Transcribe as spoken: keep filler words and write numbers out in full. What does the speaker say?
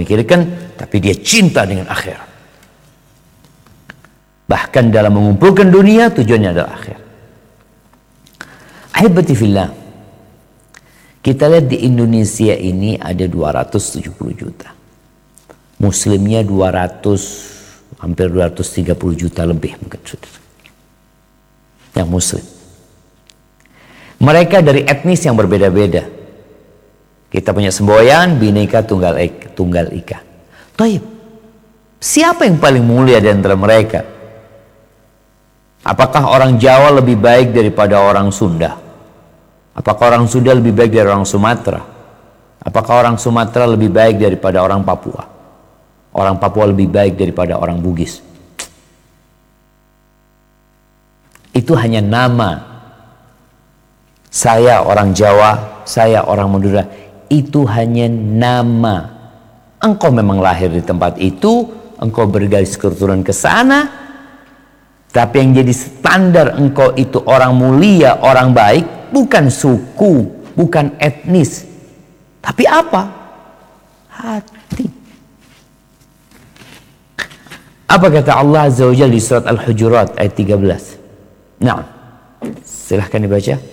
memikirkan, tapi dia cinta dengan akhirat. Bahkan dalam mengumpulkan dunia, tujuannya adalah akhirat. Ahibati fillah, kita lihat di Indonesia ini ada dua ratus tujuh puluh juta. Muslimnya dua ratus, hampir dua ratus tiga puluh juta lebih mungkin sudah. Yang muslim. Mereka dari etnis yang berbeda-beda. Kita punya semboyan, Bhinneka Tunggal Ika. Tunggal Ika. Taib. Siapa yang paling mulia di antara mereka? Apakah orang Jawa lebih baik daripada orang Sunda? Apakah orang Sunda lebih baik dari orang Sumatera? Apakah orang Sumatera lebih baik daripada orang Papua? Orang Papua lebih baik daripada orang Bugis? Itu hanya nama. Saya orang Jawa, saya orang Madura. Itu hanya nama. Engkau memang lahir di tempat itu, engkau bergaris keturunan ke sana, tapi yang jadi standar engkau itu orang mulia, orang baik, bukan suku, bukan etnis, tapi apa? Hati. Apa kata Allah Azza wa Jalla di surat Al-Hujurat ayat tiga belas? Nah, silahkan dibaca.